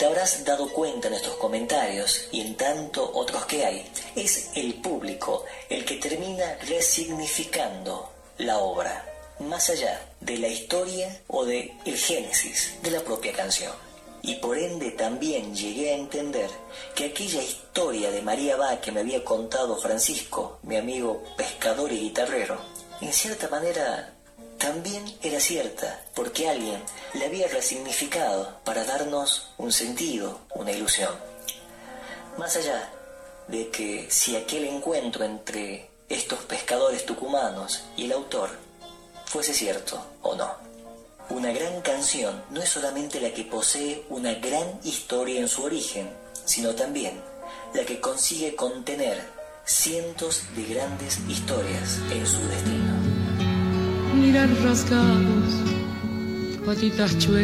te habrás dado cuenta en estos comentarios y en tanto otros que hay, es el público el que termina resignificando la obra, más allá de la historia o de el génesis de la propia canción. Y por ende también llegué a entender que aquella historia de María Bá que me había contado Francisco, mi amigo pescador y guitarrero, en cierta manera también era cierta, porque alguien la había resignificado para darnos un sentido, una ilusión. Más allá de que si aquel encuentro entre estos pescadores tucumanos y el autor fuese cierto o no. Una gran canción no es solamente la que posee una gran historia en su origen, sino también la que consigue contener cientos de grandes historias en su destino. Mirar rasgados, patitas chuecas.